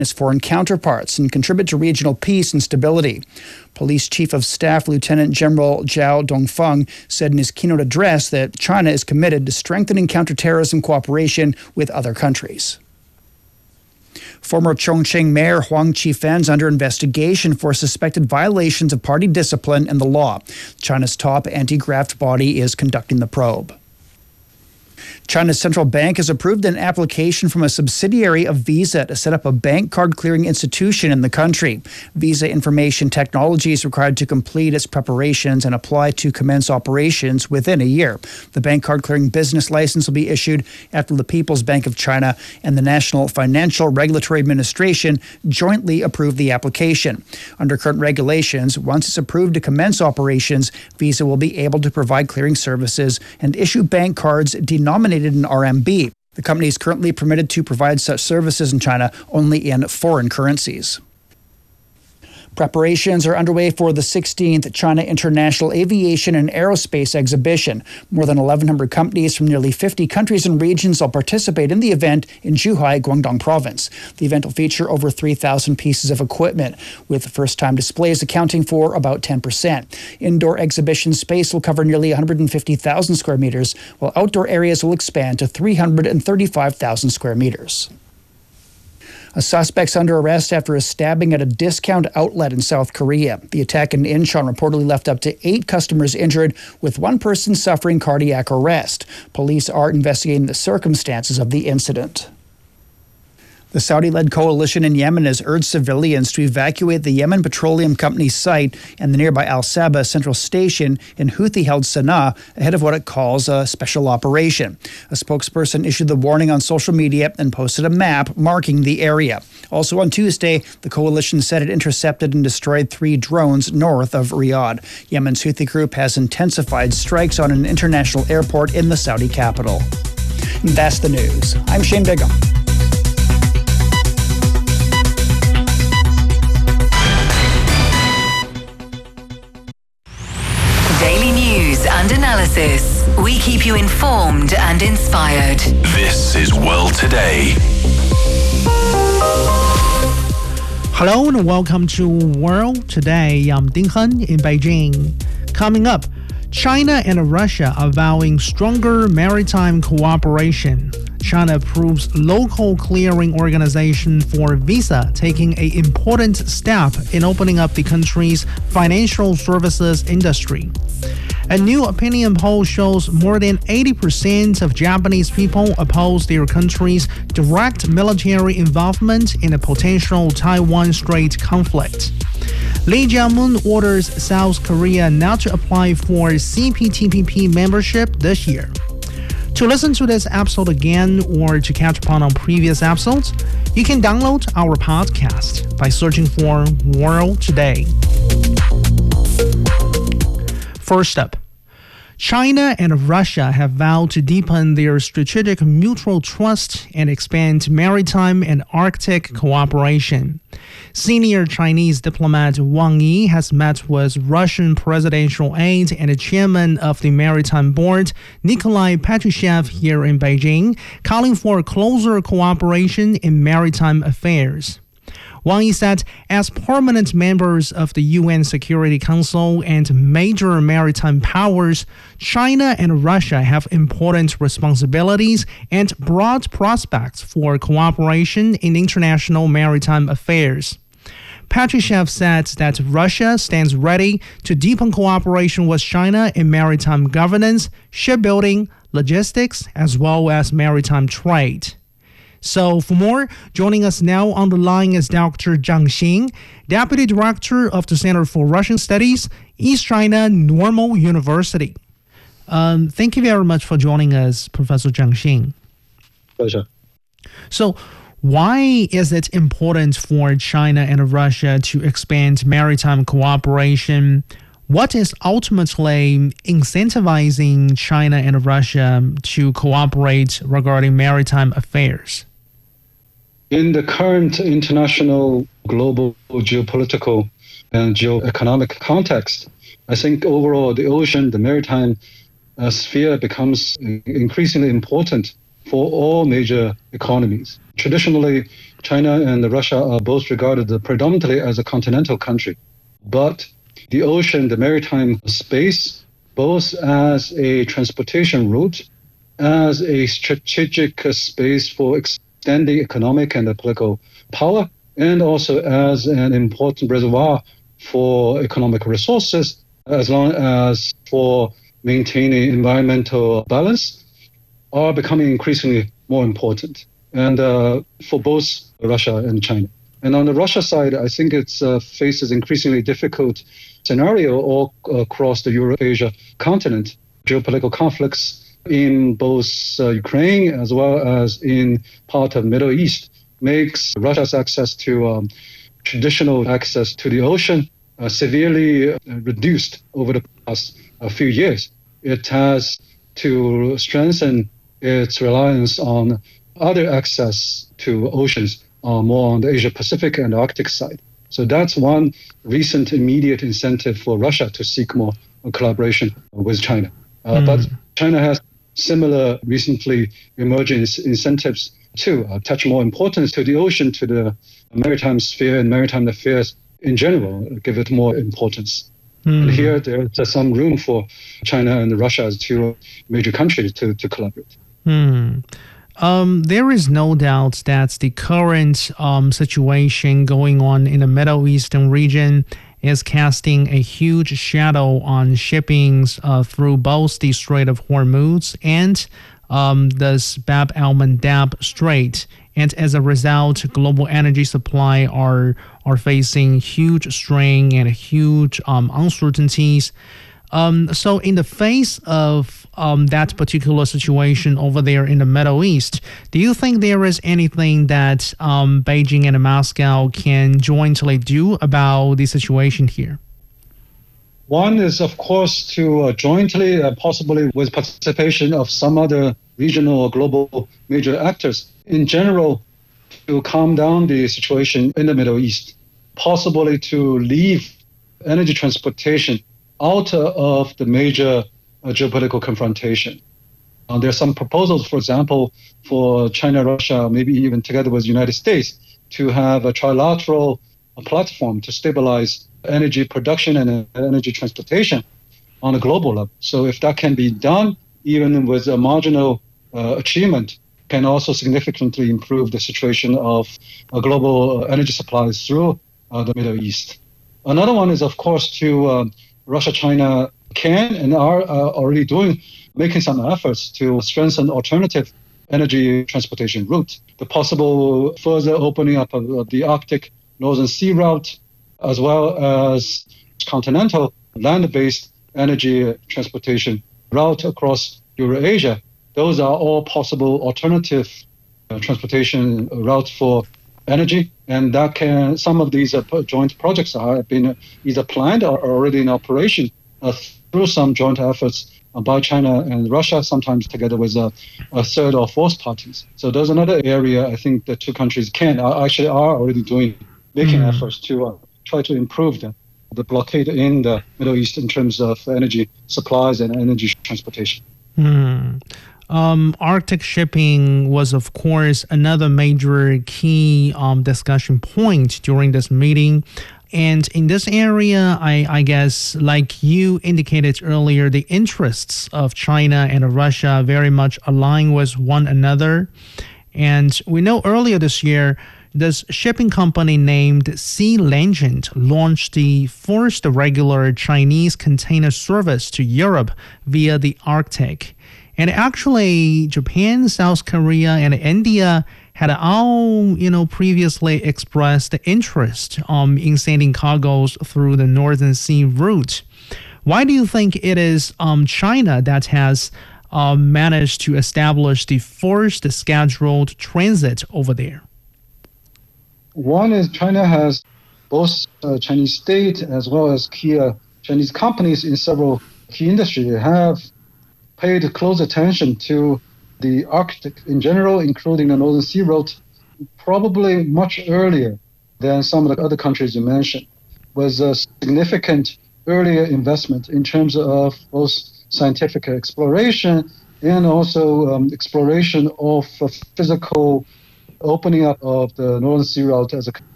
its foreign counterparts and contribute to regional peace and stability. Police Chief of Staff Lieutenant General Zhao Dongfeng said in his keynote address that China is committed to strengthening counterterrorism cooperation with other countries. Former Chongqing Mayor Huang Qifan is under investigation for suspected violations of party discipline and the law. China's top anti-graft body is conducting the probe. China's central bank has approved an application from a subsidiary of Visa to set up a bank card clearing institution in the country. Visa Information Technology is required to complete its preparations and apply to commence operations within a year. The bank card clearing business license will be issued after the People's Bank of China and the National Financial Regulatory Administration jointly approved the application. Under current regulations, once it's approved to commence operations, Visa will be able to provide clearing services and issue bank cards denominated in RMB. The company is currently permitted to provide such services in China only in foreign currencies. Preparations are underway for the 16th China International Aviation and Aerospace Exhibition. More than 1,100 companies from nearly 50 countries and regions will participate in the event in Zhuhai, Guangdong Province. The event will feature over 3,000 pieces of equipment, with first-time displays accounting for about 10%. Indoor exhibition space will cover nearly 150,000 square meters, while outdoor areas will expand to 335,000 square meters. A suspect's under arrest after a stabbing at a discount outlet in South Korea. The attack in Incheon reportedly left up to 8 customers injured, with one person suffering cardiac arrest. Police are investigating the circumstances of the incident. The Saudi-led coalition in Yemen has urged civilians to evacuate the Yemen Petroleum Company's site and the nearby Al Sabah Central Station in Houthi-held Sana'a ahead of what it calls a special operation. A spokesperson issued the warning on social media and posted a map marking the area. Also on Tuesday, the coalition said it intercepted and destroyed 3 drones north of Riyadh. Yemen's Houthi group has intensified strikes on an international airport in the Saudi capital. And that's the news. I'm Shane Bigham. Daily news and analysis. We keep you informed and inspired. This is World Today. Hello and welcome to World Today. I'm Ding Hen in Beijing. Coming up, China and Russia are vowing stronger maritime cooperation. China approves local clearing organization for Visa, taking an important step in opening up the country's financial services industry. A new opinion poll shows more than 80% of Japanese people oppose their country's direct military involvement in a potential Taiwan Strait conflict. Lee Jae-myung orders South Korea not to apply for CPTPP membership this year. To listen to this episode again or to catch up on previous episodes, you can download our podcast by searching for World Today. First up, China and Russia have vowed to deepen their strategic mutual trust and expand maritime and Arctic cooperation. Senior Chinese diplomat Wang Yi has met with Russian presidential aide and chairman of the Maritime Board, Nikolai Patrushev, here in Beijing, calling for closer cooperation in maritime affairs. Wang Yi said, as permanent members of the UN Security Council and major maritime powers, China and Russia have important responsibilities and broad prospects for cooperation in international maritime affairs. Patrushev said that Russia stands ready to deepen cooperation with China in maritime governance, shipbuilding, logistics, as well as maritime trade. So for more, joining us now on the line is Dr. Zhang Xing, Deputy Director of the Center for Russian Studies, East China Normal University. Thank you very much for joining us, Professor Zhang Xing. Pleasure. So why is it important for China and Russia to expand maritime cooperation? What is ultimately incentivizing China and Russia to cooperate regarding maritime affairs? In the current international, global geopolitical and geoeconomic context, I think overall the ocean, the maritime sphere becomes increasingly important for all major economies. Traditionally, China and Russia are both regarded predominantly as a continental country, but the ocean, the maritime space, both as a transportation route, as a strategic space for extending economic and political power, and also as an important reservoir for economic resources, as well as for maintaining environmental balance, are becoming increasingly more important, and for both Russia and China. And on the Russia side, I think it faces increasingly difficult scenario all across the Eurasia continent. Geopolitical conflicts in both Ukraine as well as in part of Middle East makes Russia's access to traditional access to the ocean severely reduced over the past few years. It has to strengthen its reliance on other access to oceans, more on the Asia-Pacific and Arctic side. So that's one recent immediate incentive for Russia to seek more collaboration with China. But China has similar recently emerging incentives to attach more importance to the ocean, to the maritime sphere and maritime affairs in general, give it more importance. And here there's some room for China and Russia as two major countries to collaborate. There is no doubt that the current situation going on in the Middle Eastern region is casting a huge shadow on shippings through both the Strait of Hormuz and the Bab el-Mandab Strait. And as a result, global energy supply are facing huge strain and huge uncertainties. So in the face of that particular situation over there in the Middle East, do you think there is anything that Beijing and Moscow can jointly do about the situation here? One is, of course, to jointly, possibly with participation of some other regional or global major actors, in general, to calm down the situation in the Middle East, possibly to leave energy transportation out of the major geopolitical confrontation. There are some proposals, for example, for China, Russia, maybe even together with the United States, to have a trilateral platform to stabilize energy production and energy transportation on a global level. So if that can be done, even with a marginal achievement, can also significantly improve the situation of global energy supplies through the Middle East. Another one is, of course, to Russia, China can and are already making some efforts to strengthen alternative energy transportation route. The possible further opening up of the Arctic Northern Sea route, as well as continental land-based energy transportation route across Eurasia. Those are all possible alternative transportation routes for energy, and that can some of these joint projects have been either planned or already in operation through some joint efforts by China and Russia, sometimes together with a third or fourth parties. So there's another area I think the two countries are already making efforts to try to improve the blockade in the Middle East in terms of energy supplies and energy transportation. Arctic shipping was, of course, another major key discussion point during this meeting. And in this area, I guess, like you indicated earlier, the interests of China and Russia very much align with one another. And we know earlier this year, this shipping company named Sea Legend launched the first regular Chinese container service to Europe via the Arctic. And actually, Japan, South Korea, and India had all, previously expressed interest in sending cargoes through the Northern Sea route. Why do you think it is China that has managed to establish the first scheduled transit over there? One is China has both Chinese state as well as key Chinese companies in several key industries have paid close attention to the Arctic in general, including the Northern Sea route, probably much earlier than some of the other countries you mentioned, was a significant earlier investment in terms of both scientific exploration and also exploration of physical opening up of the Northern Sea Route as a